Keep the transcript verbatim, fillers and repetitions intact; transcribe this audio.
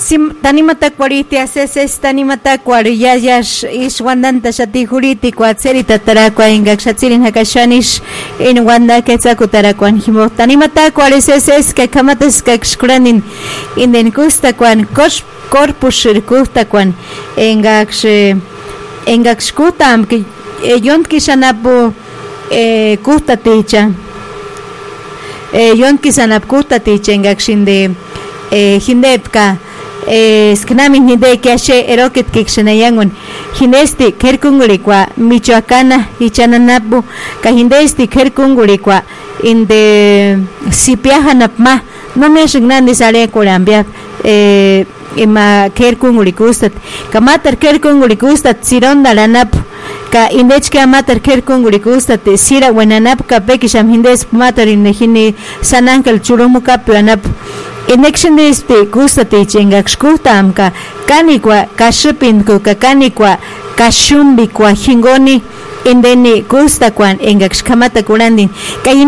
sim tanimata kwaliti aseses tanimata kwari yayash ish wandanta shati huriti kwatseri tatarakwa ingakshatsirin hakashanish in wanda ketsakutarakwan himo tanimata kwari seses que kamatas kakshkuranin inden kustakwan kosh korpushir kustakwan engaksh engakshkutam que yontki shanapu eh kustaticha eh yontki sanap kustaticha engakshinde eh hindepka eh sknami hinde kashe eroket kixenayangun hindesti kerkungurikwa Michoacana ichananapu ka hindesti kerkungurikwa inde sipiajanapma no me signandi sale kolambia eh ima kerkungurikustat kamatar kerkungurikustat sironda lanap ka indechke amatar kerkungurikustat sira wenanap ka pekisham hindes matar inehini sanankal churumuka pianap Inextion is the gusta teaching excutam ka kanikwa kashipin ko ka kanikwa kashumbi kwa hingoni indeni gusta kwan engaks kamata kurandin